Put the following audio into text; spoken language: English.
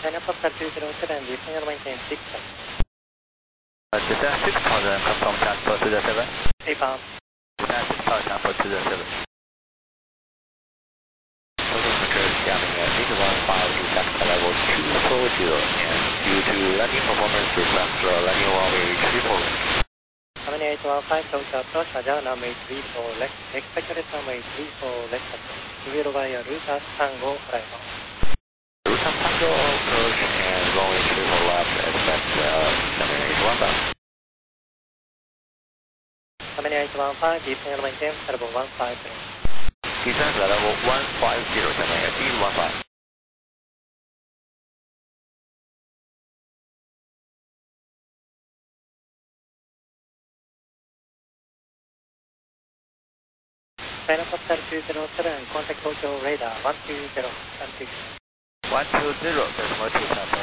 Sign up for 207, descend your maintain 6. Descend 6000, confirm transport 207. A-bomb. Descend 6000, transport 207. Level 240 and due to landing performance request landing runway 34. 7815 Total approach, Aja runway 34 left, expected runway 34 left, Zero via Ruta Tango arrival. Ruta Tango approach and runway 34 left, expect 7815. 7815, descend maintain level 150. Descend level 150, SE 15. Sign up for 207, contact Tokyo radar 120, 120, decimal 2